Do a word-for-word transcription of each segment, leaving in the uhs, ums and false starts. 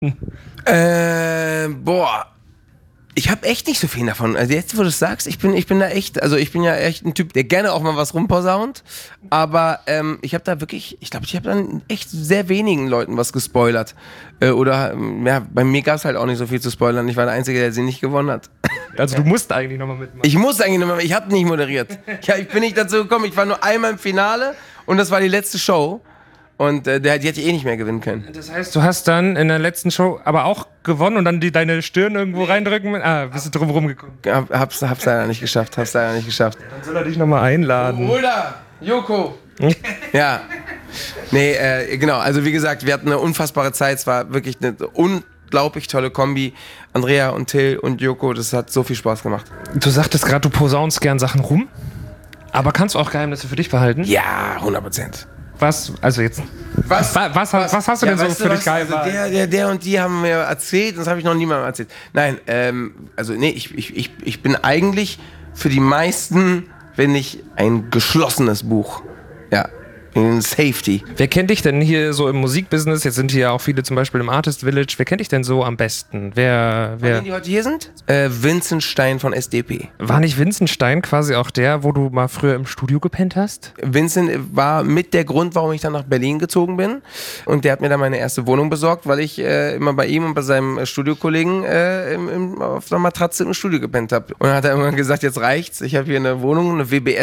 Hm. Äh, boah. Ich habe echt nicht so viel davon. Also jetzt, wo du es sagst, ich bin, ich bin da echt, also ich bin ja echt ein Typ, der gerne auch mal was rumposaunt. Aber ähm, ich habe da wirklich, ich glaube, ich habe dann echt sehr wenigen Leuten was gespoilert. Äh, oder, ja, bei mir gab es halt auch nicht so viel zu spoilern. Ich war der Einzige, der sie nicht gewonnen hat. Also du musst eigentlich nochmal mitmachen. Ich musste eigentlich nochmal, ich habe nicht moderiert. Ja, ich bin nicht dazu gekommen. Ich war nur einmal im Finale und das war die letzte Show. Und äh, der, die hätte ich eh nicht mehr gewinnen können. Das heißt, du hast dann in der letzten Show aber auch gewonnen und dann die, deine Stirn irgendwo reindrücken? Ah, bist du drum rumgekommen? Hab, hab's, hab's leider nicht geschafft, hab's leider nicht geschafft. Dann soll er dich nochmal einladen. Oder Joko. Ja. Nee, äh, genau, also wie gesagt, wir hatten eine unfassbare Zeit. Es war wirklich eine unglaublich tolle Kombi. Andrea und Till und Joko, das hat so viel Spaß gemacht. Du sagtest gerade, du posaunst gern Sachen rum. Aber kannst du auch Geheimnisse für dich behalten? Ja, hundert Prozent. Was, also jetzt, was, was, was, was, was hast du ja, denn so für dich geil? Also der, der, der und die haben mir erzählt, das habe ich noch niemandem erzählt. Nein, ähm, also nee, ich, ich, ich, ich bin eigentlich für die meisten, wenn ich ein geschlossenes Buch, ja, in Safety. Wer kennt dich denn hier so im Musikbusiness? Jetzt sind hier ja auch viele zum Beispiel im Artist Village. Wer kennt dich denn so am besten? Wer, wer? Von denen, die heute hier sind? Äh, Vincent Stein von S D P. War nicht Vincent Stein quasi auch der, wo du mal früher im Studio gepennt hast? Vincent war mit der Grund, warum ich dann nach Berlin gezogen bin. Und der hat mir dann meine erste Wohnung besorgt, weil ich äh, immer bei ihm und bei seinem Studiokollegen äh, im, im, auf der Matratze im Studio gepennt habe. Und dann hat er immer gesagt, jetzt reicht's. Ich habe hier eine Wohnung, eine W B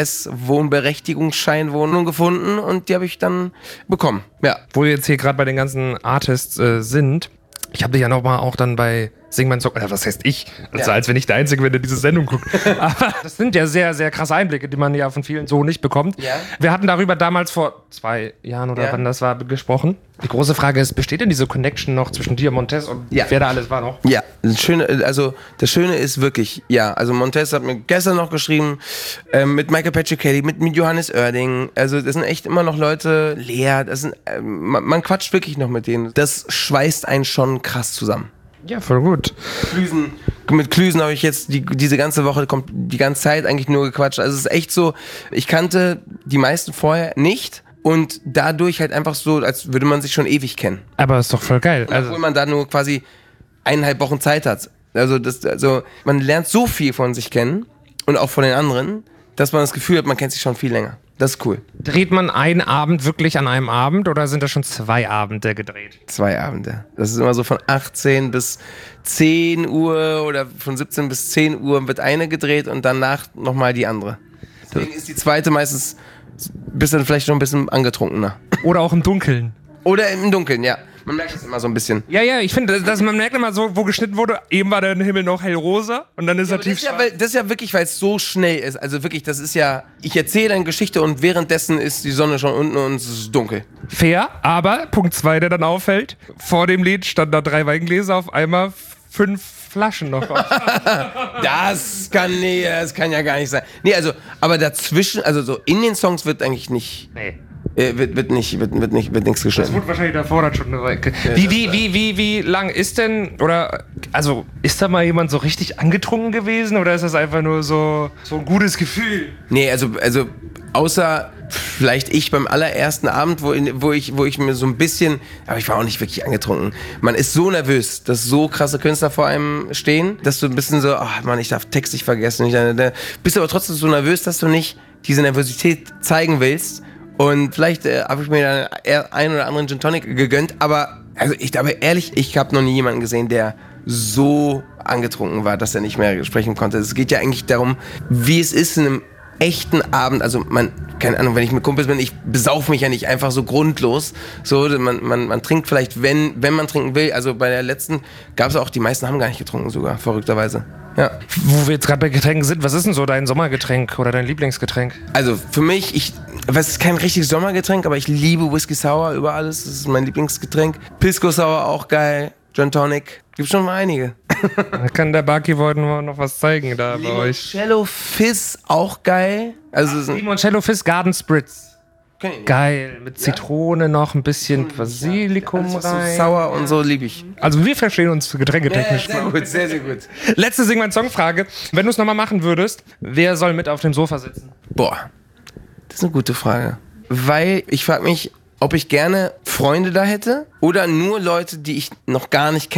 S-Wohnberechtigungsscheinwohnung gefunden und die habe ich dann bekommen. Ja. Wo wir jetzt hier gerade bei den ganzen Artists äh, sind, ich habe dich ja nochmal auch dann bei Sing mein Song, oder was heißt ich? Also ja. Als wenn ich der Einzige bin, der diese Sendung guckt. Aber das sind ja sehr, sehr krasse Einblicke, die man ja von vielen so nicht bekommt. Ja. Wir hatten darüber damals vor zwei Jahren oder ja. wann das war, gesprochen. Die große Frage ist, besteht denn diese Connection noch zwischen dir, Montez und ja. wer da alles war noch? Ja, das Schöne, also das Schöne ist wirklich, ja, also Montez hat mir gestern noch geschrieben, äh, mit Michael Patrick-Kelly, mit, mit Johannes Oerding, also das sind echt immer noch Leute, Lea, das sind, äh, man, man quatscht wirklich noch mit denen. Das schweißt einen schon krass zusammen. Ja, voll gut. Klüsen, mit Klüsen habe ich jetzt die, diese ganze Woche, kommt die ganze Zeit eigentlich nur gequatscht. Also es ist echt so, ich kannte die meisten vorher nicht und dadurch halt einfach so, als würde man sich schon ewig kennen. Aber ist doch voll geil. Und obwohl also man da nur quasi eineinhalb Wochen Zeit hat. Also, das, also man lernt so viel von sich kennen und auch von den anderen, dass man das Gefühl hat, man kennt sich schon viel länger. Das ist cool. Dreht man einen Abend wirklich an einem Abend oder sind das schon zwei Abende gedreht? Zwei Abende. Das ist immer so von achtzehn bis zehn Uhr oder von siebzehn bis zehn Uhr wird eine gedreht und danach nochmal die andere. Deswegen ist die zweite meistens bist dann vielleicht schon ein bisschen angetrunkener. Oder auch im Dunkeln. Oder im Dunkeln, ja. Man merkt es immer so ein bisschen. Ja, ja, ich finde, dass man merkt immer so, wo geschnitten wurde, eben war der Himmel noch hellrosa und dann ist ja, er tief schwarz. Ja, das ist ja wirklich, weil es so schnell ist. Also wirklich, das ist ja, ich erzähle eine Geschichte und währenddessen ist die Sonne schon unten und es ist dunkel. Fair, aber Punkt zwei, der dann auffällt, vor dem Lied standen da drei Weingläser, auf einmal fünf Flaschen noch. das kann, nee, das kann ja gar nicht sein. Nee, also, aber dazwischen, also so in den Songs wird eigentlich nicht... Nee. Äh, wird, wird nicht, wird, wird nicht, wird nichts geschnitten. Das wurde wahrscheinlich davor dann schon eine Weile. Wie, wie, wie, wie, wie lang ist denn, oder, also, ist da mal jemand so richtig angetrunken gewesen oder ist das einfach nur so, so ein gutes Gefühl? Nee, also, also, außer vielleicht ich beim allerersten Abend, wo, in, wo, ich, wo ich mir so ein bisschen, aber ich war auch nicht wirklich angetrunken. Man ist so nervös, dass so krasse Künstler vor einem stehen, dass du ein bisschen so, ach Mann, ich darf Text nicht vergessen. Ich, da, bist aber trotzdem so nervös, dass du nicht diese Nervosität zeigen willst. Und vielleicht äh, habe ich mir dann eher einen oder anderen Gin Tonic gegönnt, aber also ich, aber ehrlich, ich habe noch nie jemanden gesehen, der so angetrunken war, dass er nicht mehr sprechen konnte. Es geht ja eigentlich darum, wie es ist in einem echten Abend. Also man, keine Ahnung, wenn ich mit Kumpels bin, ich besauf mich ja nicht einfach so grundlos. So, man, man, man trinkt vielleicht, wenn, wenn man trinken will. Also bei der letzten gab es auch, die meisten haben gar nicht getrunken sogar, verrückterweise. Ja. Wo wir jetzt gerade bei Getränken sind, was ist denn so dein Sommergetränk oder dein Lieblingsgetränk? Also für mich, ich, es ist kein richtiges Sommergetränk, aber ich liebe Whisky Sour über alles. Das ist mein Lieblingsgetränk. Pisco Sour auch geil. Gin Tonic. Gibt schon mal einige. Da kann der Barkeep heute noch was zeigen da bei euch. Limoncello Fizz auch geil. Also Limoncello Fizz Garden Spritz. Geil, mit Zitrone ja? noch ein bisschen Basilikum ja, rein. So sauer und so liebe ich. Also wir verstehen uns getränketechnisch. Ja, sehr gut, sehr, sehr gut. Letzte Sing mein Song-Frage. Wenn du es nochmal machen würdest, wer soll mit auf dem Sofa sitzen? Boah, das ist eine gute Frage. Weil ich frage mich, ob ich gerne Freunde da hätte oder nur Leute, die ich noch gar nicht kenne.